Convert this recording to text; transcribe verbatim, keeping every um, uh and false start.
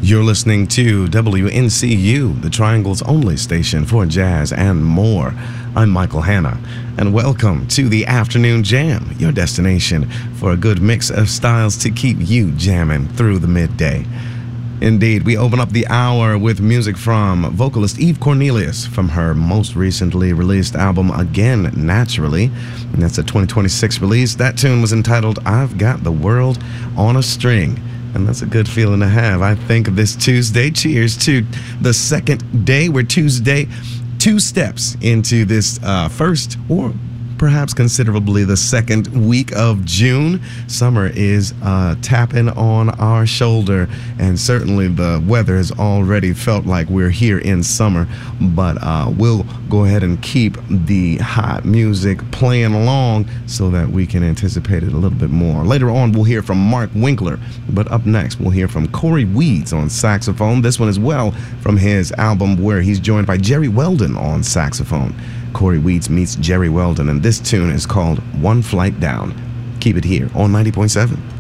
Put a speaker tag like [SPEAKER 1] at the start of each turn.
[SPEAKER 1] You're listening to W N C U, the Triangle's only station for jazz and more. I'm Michael Hanna, and welcome to the Afternoon Jam, your destination for a good mix of styles to keep you jamming through the midday. Indeed, we open up the hour with music from vocalist Eve Cornelius from her most recently released album, Again Naturally, and that's a twenty twenty-six release. That tune was entitled I've Got the World on a String, and that's a good feeling to have, I think, this Tuesday. Cheers to the second day. We're Tuesday, two steps into this uh, first, or perhaps considerably the second week of June. Summer is uh, tapping on our shoulder, and certainly the weather has already felt like we're here in summer, but uh, we'll go ahead and keep the hot music playing along so that we can anticipate it a little bit more. Later on, we'll hear from Mark Winkler, but up next, we'll hear from Corey Weeds on saxophone. This one as well from his album where he's joined by Jerry Weldon on saxophone. Corey Weeds meets Jerry Weldon, and this tune is called One Flight Down. Keep it here on ninety point seven.